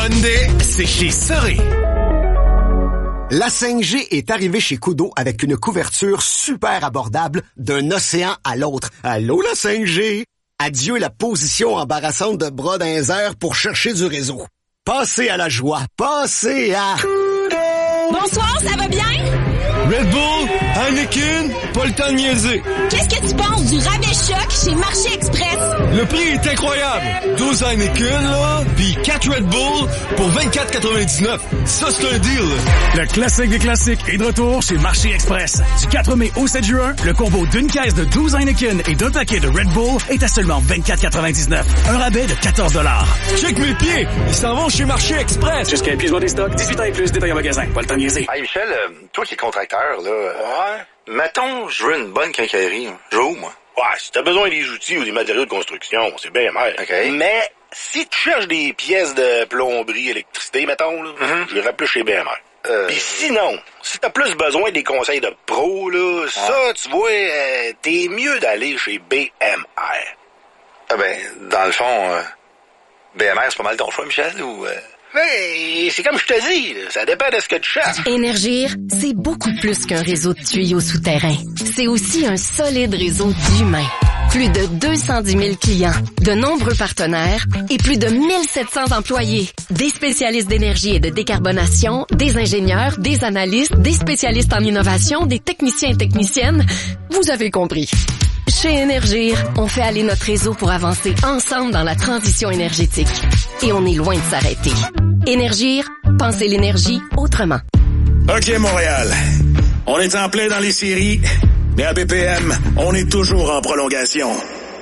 Hyundai, c'est chez Serré. La 5G est arrivée chez Kudo avec une couverture super abordable d'un océan à l'autre. Allô, la 5G? Adieu la position embarrassante de bras dans les airs pour chercher du réseau. Passez à la joie. Passez à... Bonsoir, ça va bien? Red Bull, Heineken, pas le temps de niaiser. Qu'est-ce que tu penses du rabais choc chez Marché Express? Le prix est incroyable. 12 Heineken, là, pis 4 Red Bull pour 24,99. Ça, c'est un deal. Le classique des classiques est de retour chez Marché Express. Du 4 mai au 7 juin, le combo d'une caisse de 12 Heineken et d'un paquet de Red Bull est à seulement 24,99. Un rabais de 14 $. Check mes pieds, ils s'en vont chez Marché Express. Jusqu'à épuisement des stocks, 18 ans et plus, détail en magasin. Pas le temps de niaiser. Hey Michel, toi qui es contracteur, là, mettons, je veux une bonne quincaillerie. Je veux où, moi? Ouais, si t'as besoin des outils ou des matériaux de construction, c'est bien mal. OK. Mais si tu cherches des pièces de plomberie, électricité, mettons, là, je irais plus chez BMR. Puis sinon, si t'as plus besoin des conseils de pro, là, ça, tu vois, t'es mieux d'aller chez BMR. Ah ben, dans le fond, BMR, c'est pas mal ton choix, Michel, ou... Mais c'est comme je te dis, là, ça dépend de ce que tu cherches. Énergir, c'est beaucoup plus qu'un réseau de tuyaux souterrains. C'est aussi un solide réseau d'humains. Plus de 210 000 clients, de nombreux partenaires et plus de 1700 employés. Des spécialistes d'énergie et de décarbonation, des ingénieurs, des analystes, des spécialistes en innovation, des techniciens et techniciennes. Vous avez compris. Chez Énergir, on fait aller notre réseau pour avancer ensemble dans la transition énergétique. Et on est loin de s'arrêter. Énergir, pensez l'énergie autrement. OK, Montréal. On est en plein dans les séries, mais à BPM, on est toujours en prolongation.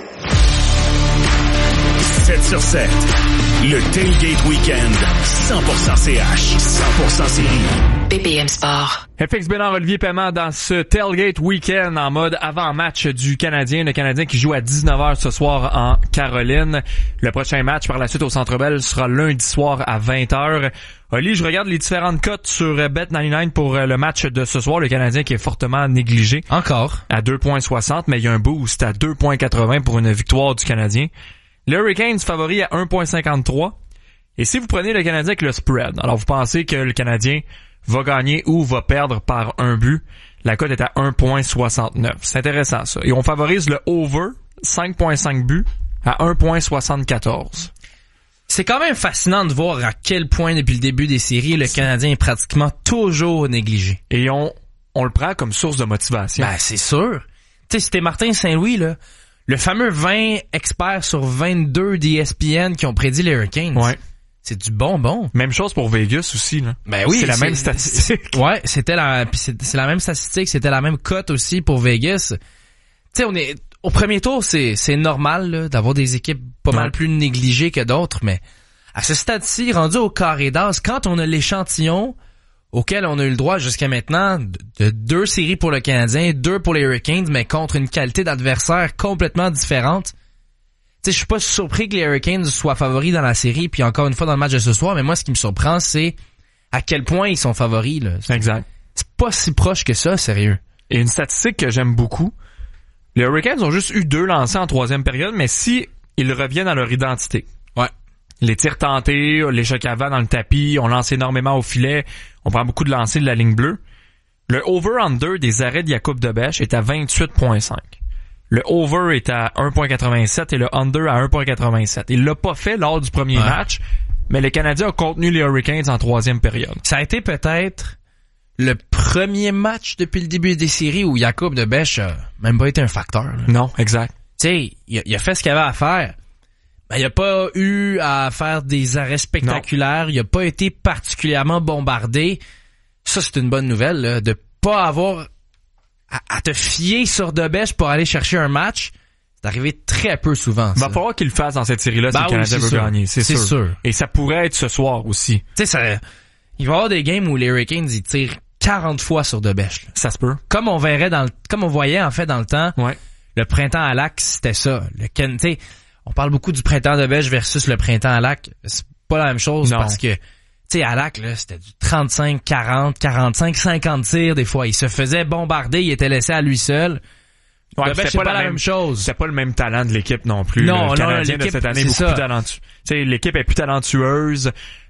7 sur 7. Le Tailgate Weekend. 100% CH. 100% série. BPM Sport. FX Bénard, Olivier Paiement dans ce Tailgate Weekend en mode avant-match du Canadien. Le Canadien qui joue à 19h ce soir en Caroline. Le prochain match par la suite au Centre Bell sera lundi soir à 20h. Oli, je regarde les différentes cotes sur Bet99 pour le match de ce soir. Le Canadien qui est fortement négligé. Encore. À 2,60, mais il y a un boost à 2,80 pour une victoire du Canadien. Le Hurricanes favori à 1,53. Et si vous prenez le Canadien avec le spread, alors vous pensez que le Canadien va gagner ou va perdre par un but, la cote est à 1,69. C'est intéressant ça. Et on favorise le over, 5,5 buts, à 1,74. C'est quand même fascinant de voir à quel point depuis le début des séries, le Canadien est pratiquement toujours négligé. Et on le prend comme source de motivation. Ben, c'est sûr. Tu sais, c'était Martin Saint-Louis, là. Le fameux 20 experts sur 22 d'ESPN qui ont prédit les Hurricanes. Ouais. C'est du bonbon. Même chose pour Vegas aussi, là. Ben oui. C'est la même statistique. Ouais, c'est la même statistique, c'était la même cote aussi pour Vegas. Tu sais, au premier tour, c'est normal, là, d'avoir des équipes pas mal plus négligées que d'autres, mais à ce stade-ci, rendu au carré d'as, quand on a l'échantillon auquel on a eu le droit jusqu'à maintenant de 2 séries pour le Canadien, 2 pour les Hurricanes, mais contre une qualité d'adversaire complètement différente. Tu sais, je suis pas surpris que les Hurricanes soient favoris dans la série, puis encore une fois dans le match de ce soir, mais moi, ce qui me surprend, c'est à quel point ils sont favoris, là. Exact. C'est pas si proche que ça, sérieux. Et une statistique que j'aime beaucoup, les Hurricanes ont juste eu 2 lancers en 3e période, mais si ils reviennent à leur identité. Ouais. Les tirs tentés, l'échec avant dans le tapis, on lance énormément au filet, on prend beaucoup de lancers de la ligne bleue. Le over-under des arrêts de Jakub Dobeš est à 28,5. Le over est à 1,87 et le under à 1,87. Il l'a pas fait lors du premier match, mais le Canadien a contenu les Hurricanes en 3e période. Ça a été peut-être le premier match depuis le début des séries où Jakub Dobeš a même pas été un facteur, là. Non, exact. Tu sais, il a fait ce qu'il avait à faire. Ben, il a pas eu à faire des arrêts spectaculaires. Non. Il a pas été particulièrement bombardé. Ça, c'est une bonne nouvelle, là, de pas avoir à te fier sur Dobeš pour aller chercher un match. C'est arrivé très peu souvent. Il va falloir qu'il le fasse dans cette série-là si le Canadien veut gagner. C'est sûr. Et ça pourrait être ce soir aussi. Tu sais, il va y avoir des games où les Hurricanes, ils tirent 40 fois sur Dobeš. Ça se peut. Comme on voyait en fait dans le temps. Ouais. Le printemps à Lac, c'était ça. Tu sais, on parle beaucoup du printemps de Dobeš versus le printemps à Lac. C'est pas la même chose parce que, tu sais, à Lac, là, c'était du 35, 40, 45, 50 tirs des fois. Il se faisait bombarder, il était laissé à lui seul. Ouais, c'est pas la même chose. C'était pas le même talent de l'équipe non plus. Non, le Canadien de cette année est beaucoup plus talentueux. Tu sais, l'équipe est plus talentueuse.